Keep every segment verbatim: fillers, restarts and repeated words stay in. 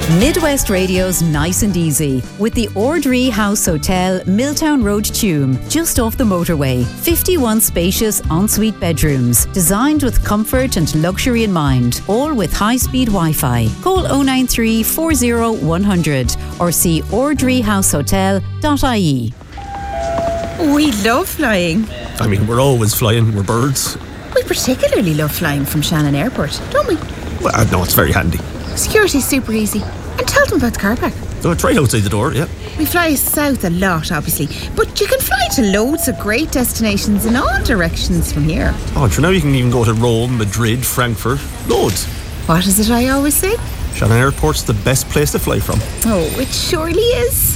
Midwest Radio's Nice and Easy with the Ordree House Hotel, Milltown Road, Tuam, just off the motorway. fifty-one spacious ensuite bedrooms, designed with comfort and luxury in mind, all with high-speed Wi-Fi. Call oh nine three, four oh, one hundred or see ordree house hotel dot I E. We love flying. I mean, we're always flying, we're birds. We particularly love flying from Shannon Airport, don't we? Well, I know, it's very handy. Security's super easy. And tell them about the car park. So it's right outside the door, yeah. We fly south a lot, obviously, but you can fly to loads of great destinations in all directions from here. Oh, for now you can even go to Rome, Madrid, Frankfurt, loads. What is it I always say? Shannon Airport's the best place to fly from. Oh, it surely is.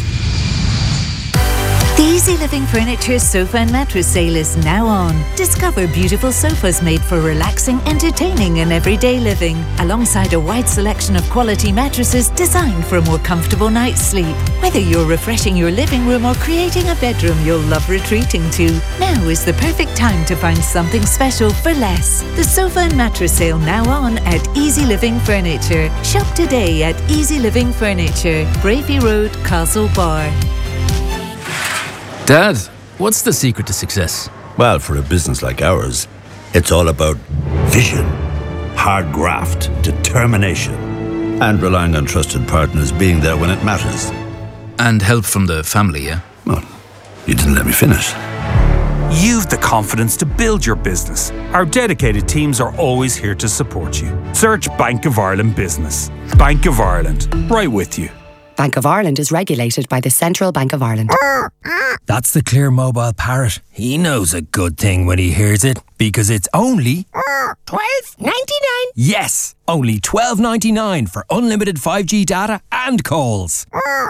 The Easy Living Furniture Sofa and Mattress Sale is now on. Discover beautiful sofas made for relaxing, entertaining and everyday living, alongside a wide selection of quality mattresses designed for a more comfortable night's sleep. Whether you're refreshing your living room or creating a bedroom you'll love retreating to, now is the perfect time to find something special for less. The Sofa and Mattress Sale now on at Easy Living Furniture. Shop today at Easy Living Furniture, Bravey Road, Castlebar. Dad, what's the secret to success? Well, for a business like ours, it's all about vision, hard graft, determination, and relying on trusted partners being there when it matters. And help from the family, yeah? Well, you didn't let me finish. You've the confidence to build your business. Our dedicated teams are always here to support you. Search Bank of Ireland Business. Bank of Ireland, right with you. Bank of Ireland is regulated by the Central Bank of Ireland. That's the Clear Mobile parrot. He knows a good thing when he hears it, because it's only twelve ninety-nine. Yes, only twelve ninety-nine for unlimited five G data and calls.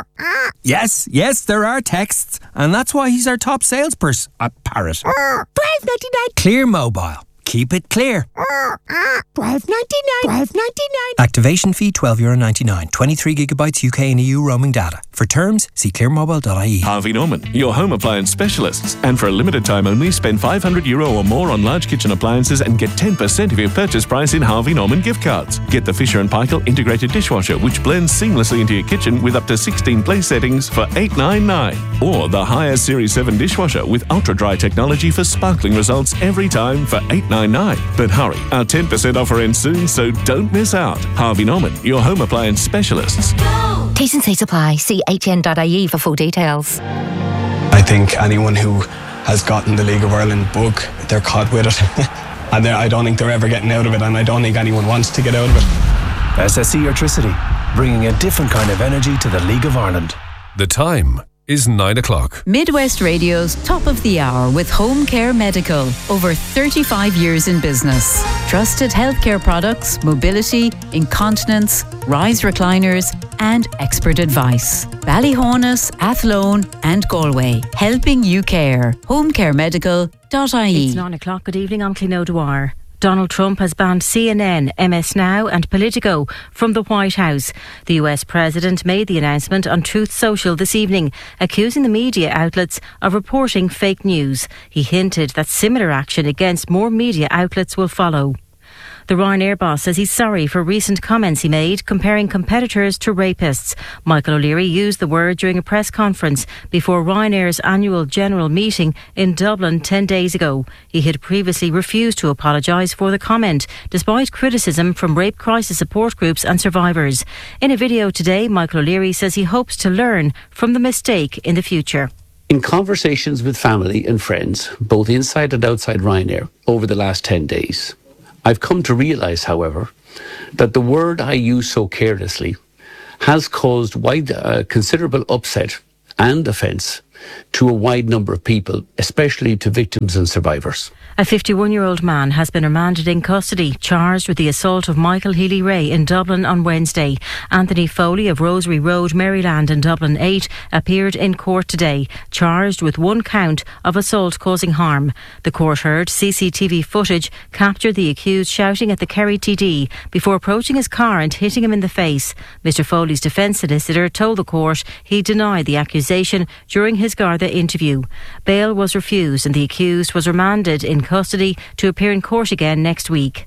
Yes, yes, there are texts, and that's why he's our top salesperson. A parrot. twelve ninety-nine. Clear Mobile. Keep it clear. twelve ninety-nine. twelve ninety-nine. Activation fee twelve euro ninety-nine. twenty-three gigabytes U K and E U roaming data. For terms, see clear mobile dot I E. Harvey Norman, your home appliance specialists. And for a limited time only, spend five hundred euro or more on large kitchen appliances and get ten percent of your purchase price in Harvey Norman gift cards. Get the Fisher and Paykel integrated dishwasher, which blends seamlessly into your kitchen with up to sixteen place settings for eight ninety-nine. Or the Haier Series seven dishwasher with ultra dry technology for sparkling results every time for eight ninety-nine. But hurry, our ten percent offer ends soon, so don't miss out. Harvey Norman, your home appliance specialists. T's and C's apply. See H N dot I E for full details. I think anyone who has gotten the League of Ireland bug, they're caught with it. And I don't think they're ever getting out of it, and I don't think anyone wants to get out of it. S S E Electricity, bringing a different kind of energy to the League of Ireland. The time is nine o'clock. Midwest Radio's Top of the Hour with Home Care Medical. Over thirty-five years in business. Trusted healthcare products, mobility, incontinence, rise recliners and expert advice. Ballyhonus, Athlone and Galway. Helping you care. home care medical dot I E. It's nine o'clock. Good evening, I'm Clín O'Dwyer. Donald Trump has banned C N N, M S Now and Politico from the White House. The U S President made the announcement on Truth Social this evening, accusing the media outlets of reporting fake news. He hinted that similar action against more media outlets will follow. The Ryanair boss says he's sorry for recent comments he made comparing competitors to rapists. Michael O'Leary used the word during a press conference before Ryanair's annual general meeting in Dublin ten days ago. He had previously refused to apologise for the comment, despite criticism from rape crisis support groups and survivors. In a video today, Michael O'Leary says he hopes to learn from the mistake in the future. In conversations with family and friends, both inside and outside Ryanair, over the last ten days, I've come to realise, however, that the word I use so carelessly has caused wide, uh, considerable upset and offence to a wide number of people, especially to victims and survivors. A fifty-one-year-old man has been remanded in custody, charged with the assault of Michael Healy-Rae in Dublin on Wednesday. Anthony Foley of Rosary Road, Maryland in Dublin eight appeared in court today, charged with one count of assault causing harm. The court heard C C T V footage captured the accused shouting at the Kerry T D before approaching his car and hitting him in the face. Mister Foley's defence solicitor told the court he denied the accusation during his Garda interview. Bail was refused and the accused was remanded in custody to appear in court again next week.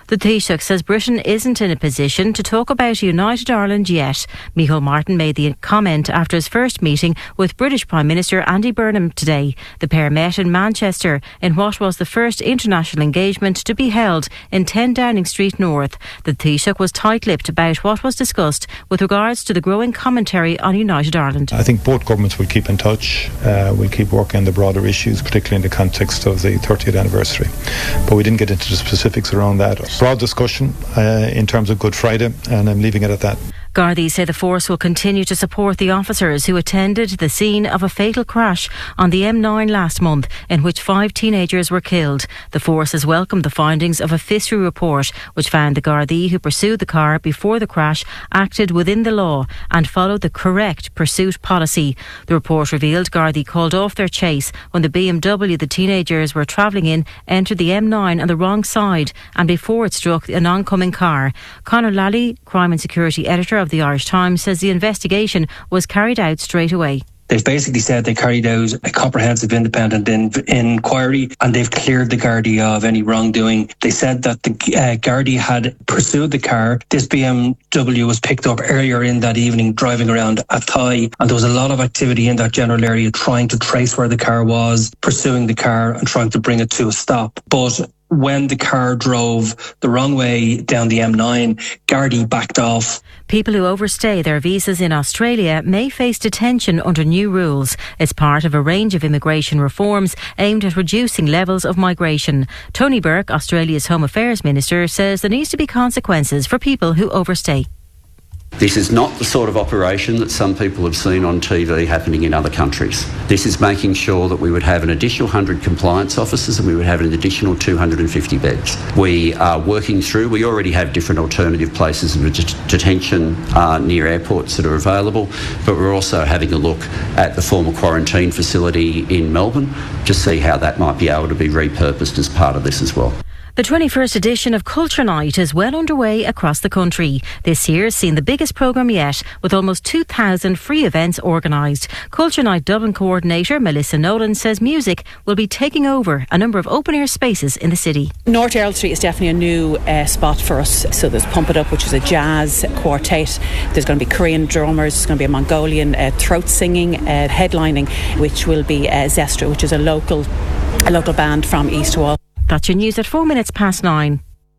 The Taoiseach says Britain isn't in a position to talk about United Ireland yet. Micheál Martin made the comment after his first meeting with British Prime Minister Andy Burnham today. The pair met in Manchester in what was the first international engagement to be held in ten Downing Street North. The Taoiseach was tight-lipped about what was discussed with regards to the growing commentary on United Ireland. I think both governments will keep in touch. Uh, we'll keep working on the broader issues, particularly in the context of the thirtieth anniversary. But we didn't get into the specifics around that. Broad discussion uh, in terms of Good Friday, and I'm leaving it at that. Gardaí say the force will continue to support the officers who attended the scene of a fatal crash on the M nine last month in which five teenagers were killed. The force has welcomed the findings of a FISRI report which found the Gardaí who pursued the car before the crash acted within the law and followed the correct pursuit policy. The report revealed Gardaí called off their chase when the B M W the teenagers were travelling in entered the M nine on the wrong side and before it struck an oncoming car. Conor Lally, Crime and Security Editor of the Irish Times, says the investigation was carried out straight away. They've basically said they carried out a comprehensive independent in- inquiry and they've cleared the Gardaí of any wrongdoing. They said that the uh, Gardaí had pursued the car. This B M W was picked up earlier in that evening driving around Athy, and there was a lot of activity in that general area trying to trace where the car was, pursuing the car and trying to bring it to a stop. But when the car drove the wrong way down the M nine, Gardaí backed off. People who overstay their visas in Australia may face detention under new rules. It's part of a range of immigration reforms aimed at reducing levels of migration. Tony Burke, Australia's Home Affairs Minister, says there needs to be consequences for people who overstay. This is not the sort of operation that some people have seen on T V happening in other countries. This is making sure that we would have an additional one hundred compliance officers and we would have an additional two hundred fifty beds. We are working through, we already have different alternative places of det- detention uh, near airports that are available, but we're also having a look at the former quarantine facility in Melbourne to see how that might be able to be repurposed as part of this as well. The twenty-first edition of Culture Night is well underway across the country. This year has seen the biggest programme yet, with almost two thousand free events organised. Culture Night Dublin coordinator Melissa Nolan says music will be taking over a number of open-air spaces in the city. North Earl Street is definitely a new uh, spot for us. So there's Pump It Up, which is a jazz quartet. There's going to be Korean drummers. There's going to be a Mongolian uh, throat singing, uh, headlining, which will be uh, Zestra, which is a local, a local band from East Wall. That's your news at four minutes past nine.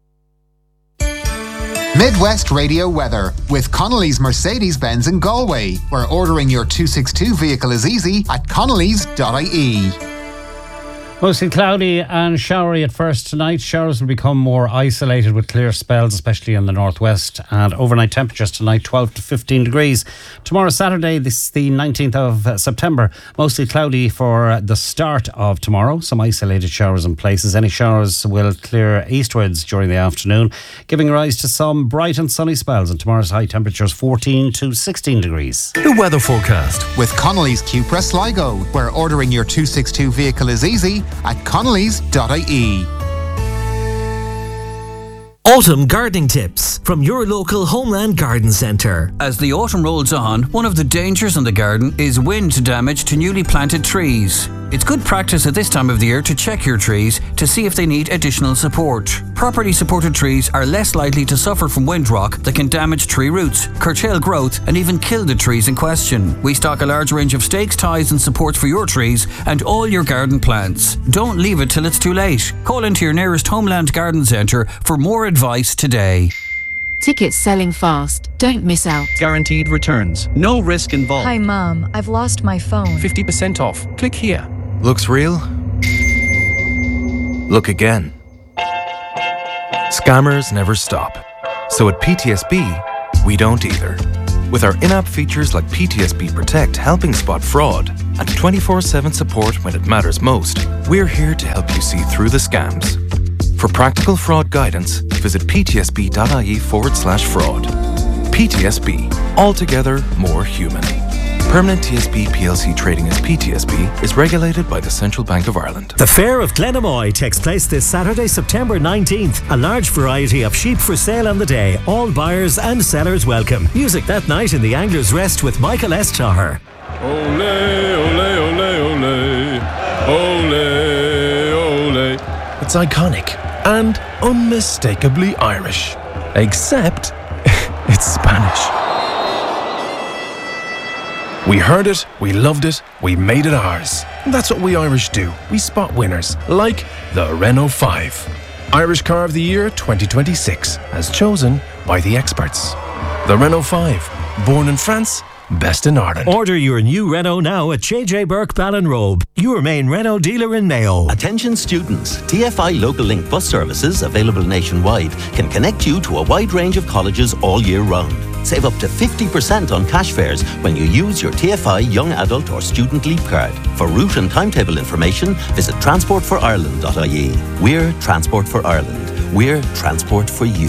Midwest Radio Weather with Connolly's Mercedes-Benz in Galway, where ordering your two sixty-two vehicle is easy at connellys dot I E. Mostly cloudy and showery at first tonight. Showers will become more isolated with clear spells, especially in the northwest. And overnight temperatures tonight, twelve to fifteen degrees. Tomorrow, Saturday, this is the nineteenth of September. Mostly cloudy for the start of tomorrow. Some isolated showers in places. Any showers will clear eastwards during the afternoon, giving rise to some bright and sunny spells. And tomorrow's high temperatures, fourteen to sixteen degrees. The weather forecast with Connolly's Cupra Sligo, where ordering your two sixty-two vehicle is easy at connellys dot I E. Autumn gardening tips from your local Homeland Garden Centre. As the autumn rolls on, one of the dangers in the garden is wind damage to newly planted trees. It's good practice at this time of the year to check your trees to see if they need additional support. Properly supported trees are less likely to suffer from windrock that can damage tree roots, curtail growth and even kill the trees in question. We stock a large range of stakes, ties and supports for your trees and all your garden plants. Don't leave it till it's too late. Call into your nearest Homeland Garden Centre for more advice today. Tickets selling fast. Don't miss out. Guaranteed returns. No risk involved. Hi, Mom. I've lost my phone. fifty percent off. Click here. Looks real? Look again. Scammers never stop. So at P T S B, we don't either. With our in-app features like P T S B Protect helping spot fraud and twenty-four seven support when it matters most, we're here to help you see through the scams. For practical fraud guidance, visit ptsb.ie forward slash fraud. P T S B, altogether more human. Permanent T S B P L C trading as P T S B is regulated by the Central Bank of Ireland. The Fair of Glenamoy takes place this Saturday, September nineteenth. A large variety of sheep for sale on the day. All buyers and sellers welcome. Music that night in the Angler's Rest with Michael S. Tahar. Ole, ole, ole, ole. Ole, ole. It's iconic, and unmistakably Irish. Except it's Spanish. We heard it, we loved it, we made it ours. That's what we Irish do. We spot winners, like the Renault five. Irish Car of the Year twenty twenty-six, as chosen by the experts. The Renault five, born in France, best in Ireland. Order your new Renault now at J J Burke Ballinrobe, your main Renault dealer in Mayo. Attention students, T F I Local Link bus services, available nationwide, can connect you to a wide range of colleges all year round. Save up to fifty percent on cash fares when you use your T F I Young Adult or Student Leap card. For route and timetable information, visit transport for ireland dot I E. We're Transport for Ireland. We're Transport for you.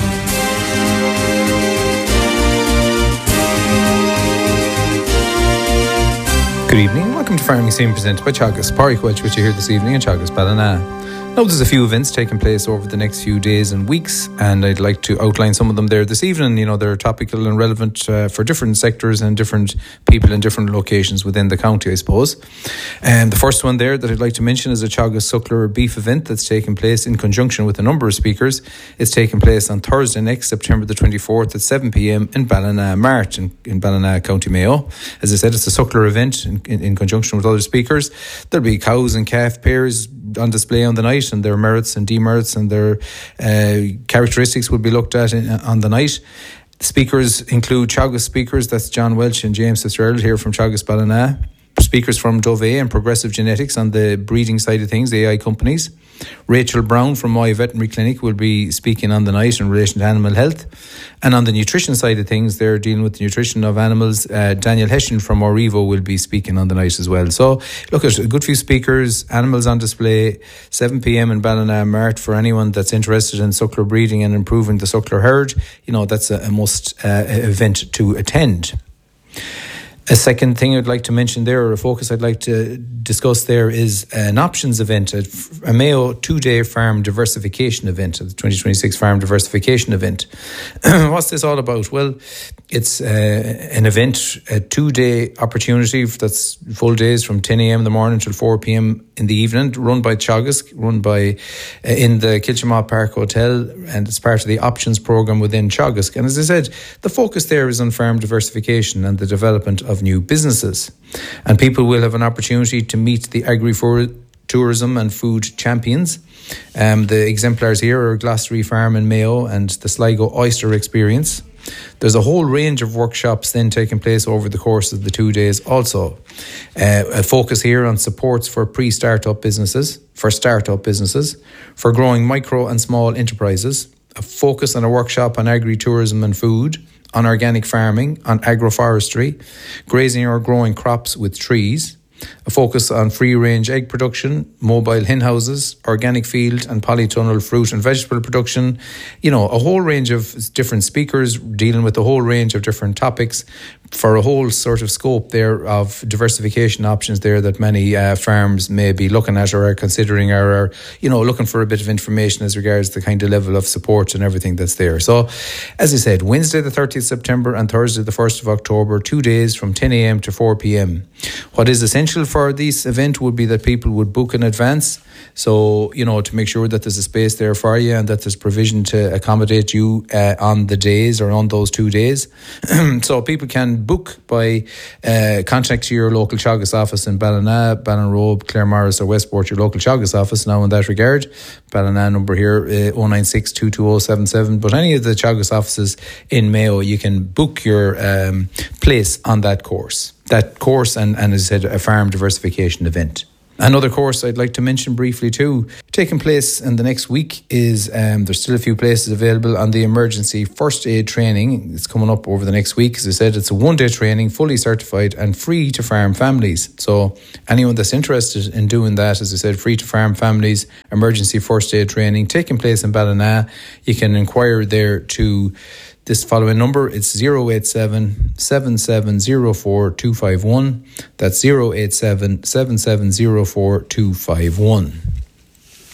Good evening, welcome to Farming Scene presented by Teagasc. Pádraig Walsh with you here this evening in Teagasc Ballina. Now there's a few events taking place over the next few days and weeks, and I'd like to outline some of them there this evening. You know, they're topical and relevant uh, for different sectors and different people in different locations within the county, I suppose. And the first one there that I'd like to mention is a Teagasc Suckler Beef event that's taking place in conjunction with a number of speakers. It's taking place on Thursday next, September the twenty-fourth at seven p.m. in Ballina Mart in, in Ballina, County Mayo. As I said, it's a Suckler event in, in, in conjunction with other speakers. There'll be cows and calf pairs on display on the night, and their merits and demerits and their uh, characteristics will be looked at in, on the night. The speakers include Teagasc speakers, that's John Welch and James Fitzgerald here from Teagasc Ballina. Speakers from Dove and Progressive Genetics on the breeding side of things, the A I companies. Rachel Brown from My Veterinary Clinic will be speaking on the night in relation to animal health. And on the nutrition side of things, they're dealing with the nutrition of animals. Uh, Daniel Hessian from Orivo will be speaking on the night as well. So, look, at a good few speakers, animals on display, seven p.m. in Ballina Mart for anyone that's interested in suckler breeding and improving the suckler herd. You know, that's a, a must uh, event to attend. A second thing I'd like to mention there, or a focus I'd like to discuss there, is an options event, a Mayo two-day farm diversification event, the twenty twenty-six farm diversification event. What's this all about? Well, it's uh, an event, a two-day opportunity that's full days from ten a.m. in the morning till four p.m. in the evening, run by Teagasc, run by uh, in the Kilchamaw Park Hotel, and it's part of the options programme within Teagasc. And as I said, the focus there is on farm diversification and the development of new businesses. And people will have an opportunity to meet the agri-tourism and food champions. Um, the exemplars here are Glassery Farm in Mayo and the Sligo Oyster Experience. There's a whole range of workshops then taking place over the course of the two days also. Uh, a focus here on supports for pre-startup businesses, for startup businesses, for growing micro and small enterprises, a focus on a workshop on agri-tourism and food, on organic farming, on agroforestry, grazing or growing crops with trees, a focus on free-range egg production, mobile hen houses, organic field and polytunnel fruit and vegetable production. You know, a whole range of different speakers dealing with a whole range of different topics for a whole sort of scope there of diversification options there that many uh, farms may be looking at or are considering or are, you know, looking for a bit of information as regards the kind of level of support and everything that's there. So, as I said, Wednesday the thirtieth of September and Thursday the first of October, two days from ten a.m. to four p.m. What is essential for this event would be that people would book in advance. So, you know, to make sure that there's a space there for you and that there's provision to accommodate you uh, on the days or on those two days. So people can book by uh, contact your local Teagasc office in Ballina, Ballinrobe, Claremorris or Westport, your local Teagasc office now in that regard. Ballina number here, uh, oh nine six, two two oh seven seven. But any of the Teagasc offices in Mayo, you can book your um, place on that course. That course and, and as I said, a farm diversification event. Another course I'd like to mention briefly too, taking place in the next week is, um, there's still a few places available on the emergency first aid training. It's coming up over the next week. As I said, it's a one-day training, fully certified and free to farm families. So anyone that's interested in doing that, as I said, free to farm families, emergency first aid training taking place in Ballina, you can inquire there to this following number. It's zero eight seven, seven seven zero four, two five one. That's zero eight seven, seven seven zero four, two five one.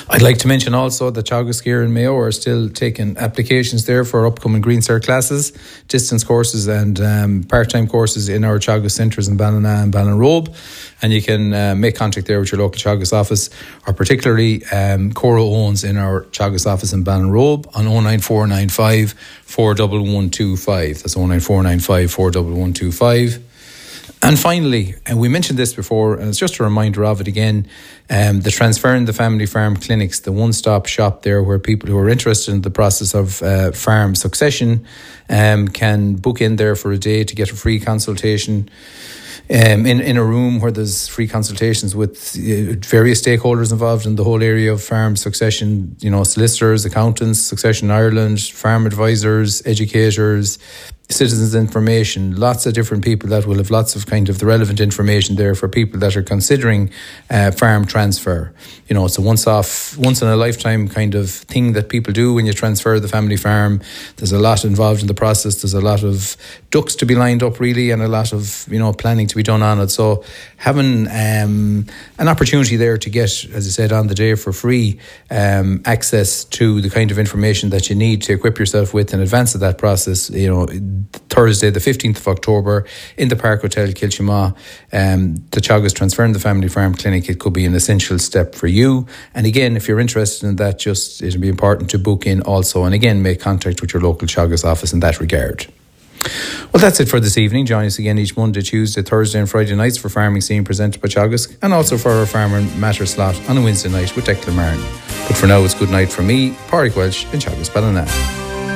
I'd like to mention also that Teagasc here and Mayo are still taking applications there for upcoming Green Cert classes, distance courses and um, part-time courses in our Teagasc centres in Ballina and Ballinrobe. And you can uh, make contact there with your local Teagasc office, or particularly um, Cora Owens in our Teagasc office in Ballinrobe on oh nine four nine five, four one one two five. That's oh nine four nine five, four one one two five. And finally, and we mentioned this before, and it's just a reminder of it again, um, the Transferring the Family Farm Clinics, the one-stop shop there where people who are interested in the process of uh, farm succession um, can book in there for a day to get a free consultation um, in, in a room where there's free consultations with uh, various stakeholders involved in the whole area of farm succession, you know, solicitors, accountants, Succession Ireland, farm advisors, educators, citizens information, lots of different people that will have lots of kind of the relevant information there for people that are considering uh, farm transfer. You know, it's a once off, once in a lifetime kind of thing that people do when you transfer the family farm. There's a lot involved in the process. There's a lot of ducks to be lined up really, and a lot of, you know, planning to be done on it. So having um, an opportunity there to get, as I said, on the day for free um, access to the kind of information that you need to equip yourself with in advance of that process, you know, Thursday the fifteenth of October in the Park Hotel Kilchima, um, the Teagasc Transferring the Family Farm Clinic. It could be an essential step for you. And again, if you're interested in that, just it'll be important to book in also, and again make contact with your local Teagasc office in that regard. Well, that's it for this evening. Join us again each Monday, Tuesday, Thursday and Friday nights for Farming Scene presented by Teagasc, and also for our Farmer Matter slot on a Wednesday night with Declan Martin. But for now, it's good night from me, Pádraig Walsh in Teagasc Ballina.